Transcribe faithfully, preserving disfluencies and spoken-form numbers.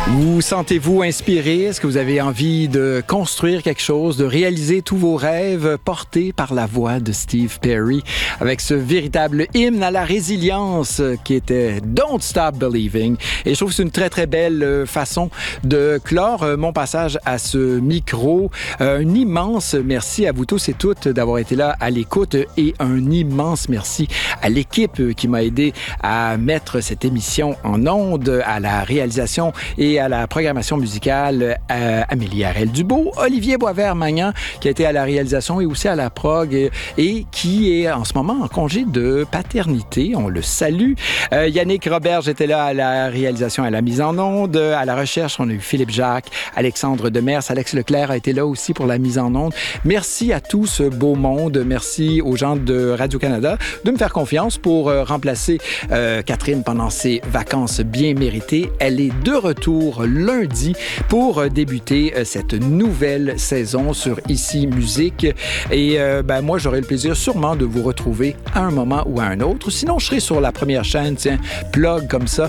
Vous sentez-vous inspiré? Est-ce que vous avez envie de construire quelque chose, de réaliser tous vos rêves portés par la voix de Steve Perry avec ce véritable hymne à la résilience qui était Don't Stop Believing. Et je trouve que c'est une très, très belle façon de clore mon passage à ce micro. Un immense merci à vous tous et toutes d'avoir été là à l'écoute et un immense merci à l'équipe qui m'a aidé à mettre cette émission en onde, à la réalisation et à la programmation musicale, euh, Amélie Harel-Dubois, Olivier Boisvert-Magnan, qui a été à la réalisation et aussi à la prog et, et qui est en ce moment en congé de paternité. On le salue. Euh, Yannick Roberge était là à la réalisation, à la mise en onde. À la recherche, on a eu Philippe Jacques, Alexandre Demers, Alex Leclerc a été là aussi pour la mise en onde. Merci à tout ce beau monde. Merci aux gens de Radio-Canada de me faire confiance pour euh, remplacer euh, Catherine pendant ses vacances bien méritées. Elle est de retour lundi pour débuter cette nouvelle saison sur Ici Musique. Et euh, ben, moi, j'aurai le plaisir sûrement de vous retrouver à un moment ou à un autre. Sinon, je serai sur la première chaîne, tiens, plug comme ça,